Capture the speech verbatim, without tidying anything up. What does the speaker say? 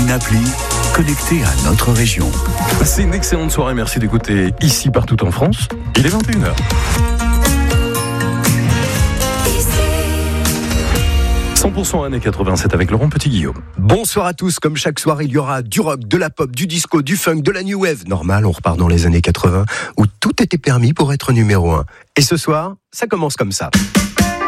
une appli connectée à notre région. C'est une excellente soirée, merci d'écouter ici partout en France. Il est vingt et une heures. cent pour cent années quatre-vingt-sept avec Laurent Petit-Guillaume. Bonsoir à tous, comme chaque soir il y aura du rock, de la pop, du disco, du funk, de la new wave. Normal, on repart dans les années quatre-vingts où tout était permis pour être numéro un. Et ce soir, ça commence comme ça.